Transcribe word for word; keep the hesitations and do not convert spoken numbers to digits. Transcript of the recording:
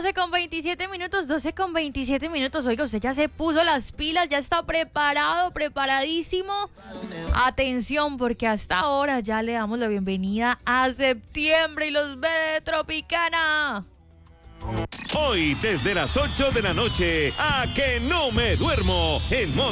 doce con veintisiete minutos, doce con veintisiete minutos. Oiga, usted ya se puso las pilas, ya está preparado, preparadísimo. Atención, porque hasta ahora ya le damos la bienvenida a septiembre y los ve de Tropicana. Hoy desde las ocho de la noche, a que no me duermo, en modo